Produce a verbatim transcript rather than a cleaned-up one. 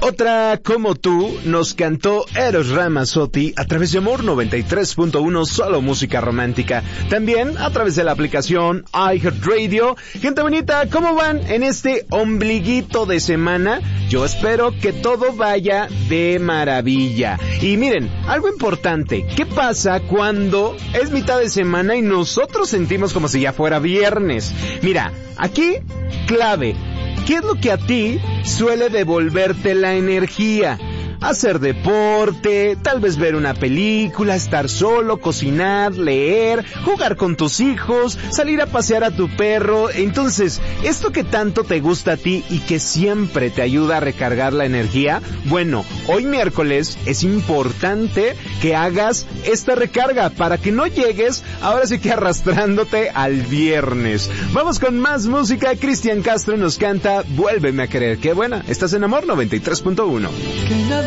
Otra como tú nos cantó Eros Ramazzotti a través de Amor noventa y tres punto uno, solo música romántica. También a través de la aplicación iHeartRadio. Gente bonita, ¿cómo van en este ombliguito de semana? Yo espero que todo vaya de maravilla. Y miren, algo importante, ¿qué pasa cuando es mitad de semana y nosotros sentimos como si ya fuera viernes? Mira, aquí, clave. ¿Qué es lo que a ti suele devolverte la energía? Hacer deporte, tal vez ver una película, estar solo, cocinar, leer, jugar con tus hijos, salir a pasear a tu perro. Entonces, esto que tanto te gusta a ti y que siempre te ayuda a recargar la energía, bueno, hoy miércoles es importante que hagas esta recarga para que no llegues ahora sí que arrastrándote al viernes. Vamos con más música. Cristian Castro nos canta Vuélveme a querer. Qué buena, estás en Amor noventa y tres punto uno.